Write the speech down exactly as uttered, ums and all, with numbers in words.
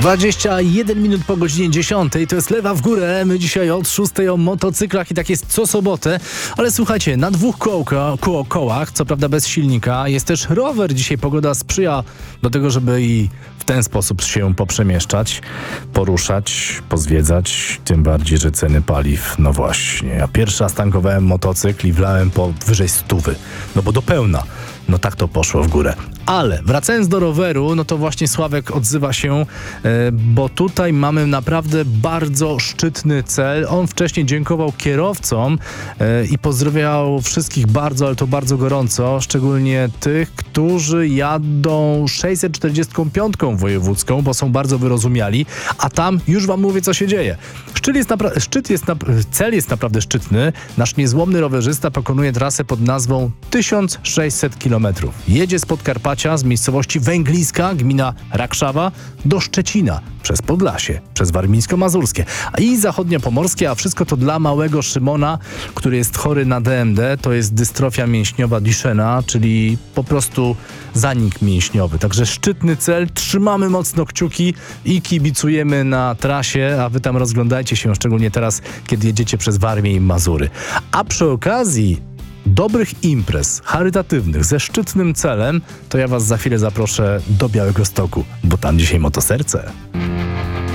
dwadzieścia jeden minut po godzinie dziesiątej, to jest Lewa w górę. My dzisiaj od szóstej o motocyklach i tak jest co sobotę. Ale słuchajcie, na dwóch kołka, ko, kołach, co prawda bez silnika, jest też rower. Dzisiaj pogoda sprzyja do tego, żeby i w ten sposób się poprzemieszczać, poruszać, pozwiedzać. Tym bardziej, że ceny paliw, no właśnie. Ja pierwszy raz tankowałem motocykl i wlałem po wyżej stówy. No bo do pełna. No tak to poszło w górę. Ale wracając do roweru, no to właśnie Sławek odzywa się, e, bo tutaj mamy naprawdę bardzo szczytny cel. On wcześniej dziękował kierowcom e, i pozdrawiał wszystkich bardzo, ale to bardzo gorąco, szczególnie tych, którzy jadą sześćset czterdziestką piątką wojewódzką, bo są bardzo wyrozumiali, a tam już wam mówię, co się dzieje. Szczyt jest napra- szczyt jest nap- cel jest naprawdę szczytny. Nasz niezłomny rowerzysta pokonuje trasę pod nazwą tysiąc sześćset kilometrów. Jedzie z Podkarpacia, z miejscowości Węgliska, gmina Rakszawa, do Szczecina, przez Podlasie, przez Warmińsko-Mazurskie, a i zachodniopomorskie, a wszystko to dla małego Szymona, który jest chory na D M D, to jest dystrofia mięśniowa Duchenne, czyli po prostu zanik mięśniowy. Także szczytny cel, trzymamy mocno kciuki i kibicujemy na trasie, a wy tam rozglądajcie się, szczególnie teraz, kiedy jedziecie przez Warmię i Mazury. A przy okazji dobrych imprez charytatywnych ze szczytnym celem, to ja was za chwilę zaproszę do Białegostoku, bo tam dzisiaj motoserce.